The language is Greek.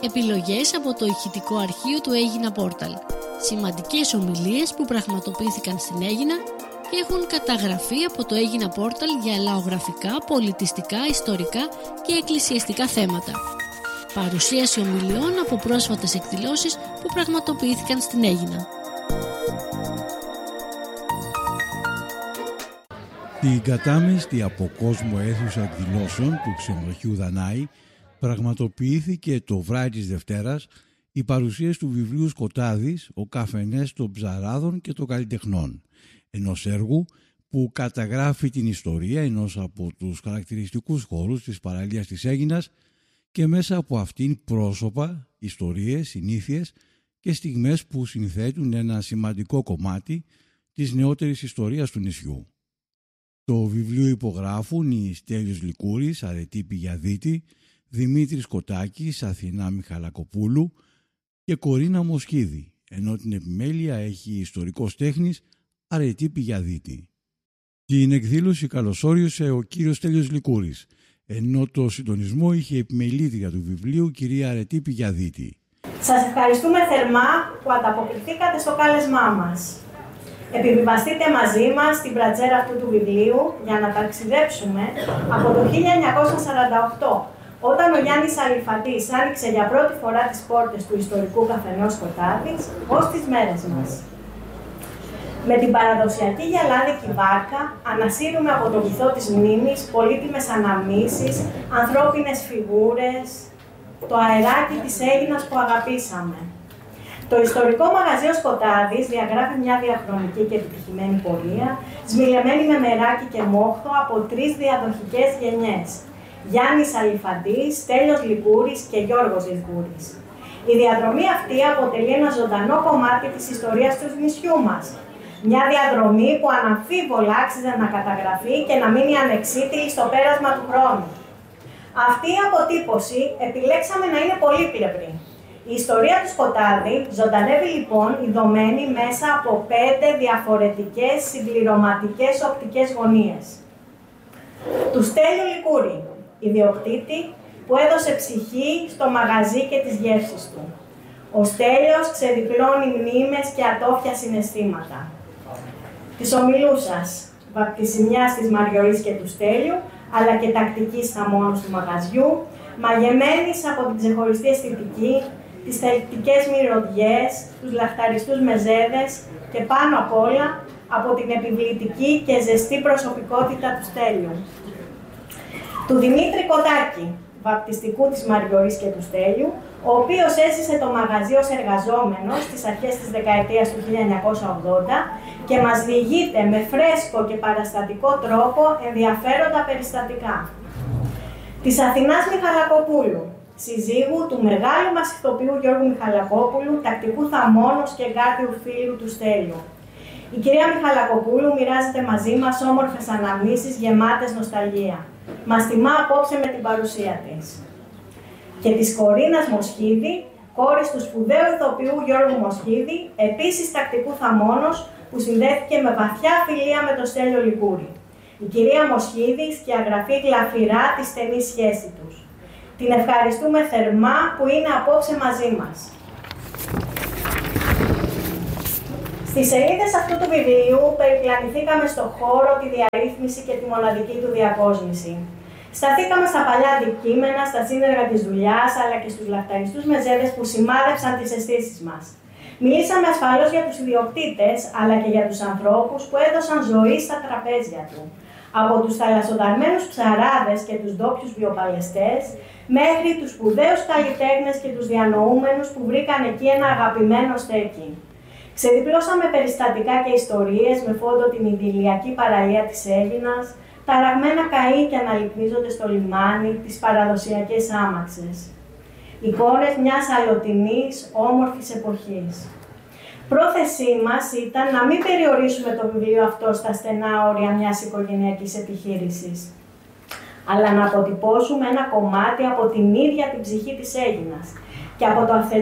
Επιλογές από το ηχητικό αρχείο του Αίγινα Πόρταλ. Σημαντικές ομιλίες που πραγματοποιήθηκαν στην Αίγινα και έχουν καταγραφεί από το Αίγινα Πόρταλ για λαογραφικά, πολιτιστικά, ιστορικά και εκκλησιαστικά θέματα. Παρουσίαση ομιλιών από πρόσφατες εκδηλώσεις που πραγματοποιήθηκαν στην Αίγινα. Στην κατάμεστη από κόσμο αίθουσα εκδηλώσεων του ξενοδοχείου Δανάη πραγματοποιήθηκε το βράδυ της Δευτέρας η παρουσίαση του βιβλίου Σκοτάδης, ο καφενές των ψαράδων και των καλλιτεχνών, ενός έργου που καταγράφει την ιστορία ενός από τους χαρακτηριστικούς χώρους της παραλίας της Αίγινας και μέσα από αυτήν πρόσωπα, ιστορίες, συνήθειες και στιγμές που συνθέτουν ένα σημαντικό κομμάτι της νεότερης ιστορίας του νησιού. Το βιβλίο υπογράφουν οι Στέλιος Λικούρης, Αρετή Πηγιαδίτη, Δημήτρης Κοτάκης, Αθηνά Μιχαλακοπούλου και Κορίνα Μοσχίδη, ενώ την επιμέλεια έχει ιστορικός τέχνης Αρετή Πηγιαδίτη. Την εκδήλωση καλωσόρισε ο κύριος Στέλιος Λικούρης, ενώ το συντονισμό είχε επιμελήτρια του βιβλίου κυρία Αρετή Πηγιαδίτη. Σας ευχαριστούμε θερμά που ανταποκριθήκατε στο κάλεσμά μας. Επιβιβαστείτε μαζί μας στην πρατζέρα αυτού του βιβλίου για να ταξιδέψουμε από το 1948, όταν ο Γιάννης Αλιφαντής άνοιξε για πρώτη φορά τις πόρτες του ιστορικού καφενείου Σκοτάδης, ως τις μέρες μας. Με την παραδοσιακή γυαλάδικη βάρκα ανασύρουμε από το βυθό της μνήμης πολύτιμες αναμνήσεις, ανθρώπινες φιγούρες, το αεράκι της Αίγινας που αγαπήσαμε. Το ιστορικό μαγαζί ο Σκοτάδης διαγράφει μια διαχρονική και επιτυχημένη πορεία, σμιλεμένη με μεράκι και μόχθο από 3 διαδοχικές γενιές. Γιάννης Αλιφαντής, Στέλιος Λικούρης και Γιώργος Λικούρης. Η διαδρομή αυτή αποτελεί ένα ζωντανό κομμάτι της ιστορίας του νησιού μας. Μια διαδρομή που αναμφίβολα άξιζε να καταγραφεί και να μείνει ανεξίτηλη στο πέρασμα του χρόνου. Αυτή η αποτύπωση επιλέξαμε να είναι πολύπλευρη. Η ιστορία του Σκοτάδη ζωντανεύει λοιπόν ειδωμένη μέσα από 5 διαφορετικές συμπληρωματικές οπτικές γωνίες. Του Στέλιου Λικούρη, ιδιοκτήτη που έδωσε ψυχή στο μαγαζί και τις γεύσεις του. Ο Στέλιος ξεδιπλώνει μνήμες και ατόφια συναισθήματα. Της ομιλούσας, βαπτισιμιάς της Μαριολής και του Στέλιου, αλλά και τακτικής θαμώνος του μαγαζιού, μαγεμένης από την ξεχωριστή αισθητική, τις θελκτικές μυρωδιές, τους λαχταριστούς μεζέδες και πάνω απ' όλα από την επιβλητική και ζεστή προσωπικότητα του Στέλιου. Του Δημήτρη Κοτάκη, βαπτιστικού της Μαριολής και του Στέλιου, ο οποίος έζησε το μαγαζί ως εργαζόμενος στις αρχές της δεκαετίας του 1980 και μας διηγείται με φρέσκο και παραστατικό τρόπο ενδιαφέροντα περιστατικά. Της Αθηνάς Μιχαλακοπούλου, συζύγου του μεγάλου μας ηθοποιού Γιώργου Μιχαλακόπουλου, τακτικού θαμώνος και εγκάρδιου φίλου του Στέλιου. Η κυρία Μιχαλακοπούλου μοιράζεται μαζί μας όμορφες αναμνήσεις γεμάτες νοσταλγία. Μας τιμά απόψε με την παρουσία της. Και της Κορίνας Μοσχίδη, κόρης του σπουδαίου ηθοποιού Γιώργου Μοσχίδη, επίσης τακτικού θαμώνος, που συνδέθηκε με βαθιά φιλία με τον Στέλιο Λικούρη. Η κυρία Μοσχίδη σκιαγραφεί γλαφυρά τη στενή σχέση τους. Την ευχαριστούμε θερμά που είναι απόψε μαζί μας. Στις σελίδες αυτού του βιβλίου περιπλανηθήκαμε στο χώρο, τη διαρρύθμιση και τη μοναδική του διακόσμηση. Σταθήκαμε στα παλιά αντικείμενα, στα σύνεργα της δουλειάς, αλλά και στους λαχταριστούς μεζέδες που σημάδεψαν τις αισθήσεις μας. Μιλήσαμε ασφαλώς για τους ιδιοκτήτες, αλλά και για τους ανθρώπους που έδωσαν ζωή στα τραπέζια του. Από τους θαλασσοδαρμένους ψαράδες και τους ντόπιους βιοπαλαιστές, μέχρι τους σπουδαίους καλλιτέχνες και τους διανοούμενους που βρήκαν εκεί ένα αγαπημένο στέκι. Ξεδιπλώσαμε περιστατικά και ιστορίες με φόντο την ιδηλιακή παραλία της Αίγινας, τα αραγμένα καΐκια να λυκνίζονται στο λιμάνι, τις παραδοσιακές άμαξες. Εικόνες μιας αλλοτινής, όμορφης εποχής. Πρόθεσή μας ήταν να μην περιορίσουμε το βιβλίο αυτό στα στενά όρια μιας οικογενειακής επιχείρησης, αλλά να αποτυπώσουμε ένα κομμάτι από την ίδια την ψυχή της Αίγινας και από το